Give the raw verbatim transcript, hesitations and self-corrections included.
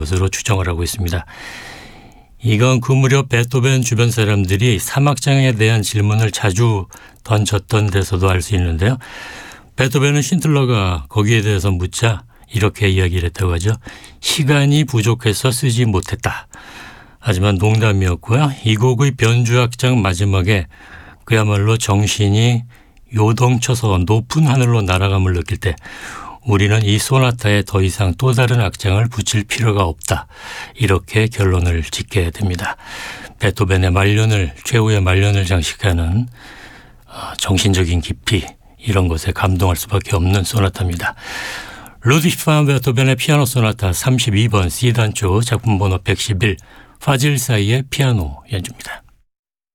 것으로 추정을 하고 있습니다. 이건 그 무렵 베토벤 주변 사람들이 삼악장에 대한 질문을 자주 던졌던 데서도 알 수 있는데요. 베토벤은 신틀러가 거기에 대해서 묻자 이렇게 이야기를 했다고 하죠. 시간이 부족해서 쓰지 못했다. 하지만 농담이었고요. 이 곡의 변주악장 마지막에 그야말로 정신이 요동쳐서 높은 하늘로 날아감을 느낄 때 우리는 이 소나타에 더 이상 또 다른 악장을 붙일 필요가 없다. 이렇게 결론을 짓게 됩니다. 베토벤의 말년을, 최후의 말년을 장식하는 정신적인 깊이, 이런 것에 감동할 수밖에 없는 소나타입니다. 루드위히 van 베토벤의 피아노 소나타 삼십이 번 C단조 작품 번호 백십일, 화질 사이의 피아노 연주입니다.